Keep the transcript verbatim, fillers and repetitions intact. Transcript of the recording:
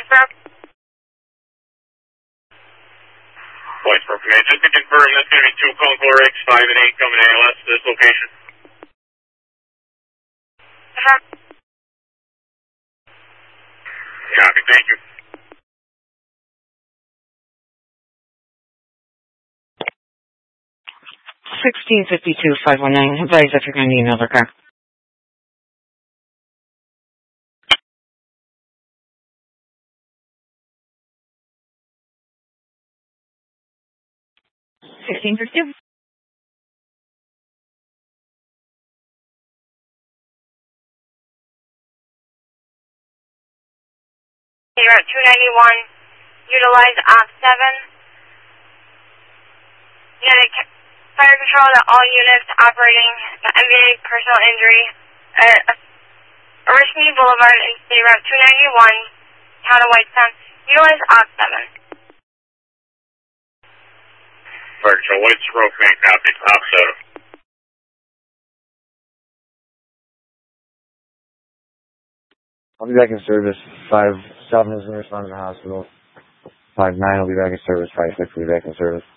Voice broken. Okay, just to confirm, that's going to be two Concord X, five and eight coming A L S to this location. Uh-huh. Copy, thank you. sixteen fifty-two, five one nine. Advise if you're going to need another car. sixteen fifty-two. Route two ninety-one, utilize op seven. United Fire Control to all units operating the M V A personal injury at Oriskany Boulevard in State Route two ninety-one, Town of Whitestone. Utilize op seven. Fire Control, White's broke, man, copy, op seven. I'll be back in service. Five seven is going to respond to the hospital. Five nine will be back in service. Five six will be back in service.